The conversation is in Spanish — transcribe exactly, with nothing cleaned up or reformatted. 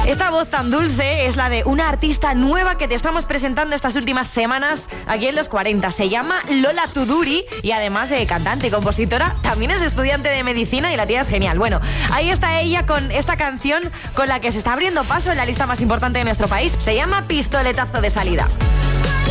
Esta voz tan dulce es la de una artista nueva que te estamos presentando estas últimas semanas aquí en Los cuarenta. Se llama Lola Tuduri y además de cantante y compositora, también es estudiante de medicina y la tía es genial. Bueno, ahí está ella con esta canción con la que se está abriendo paso en la lista más importante de nuestro país. Se llama Pistoletazo de salida.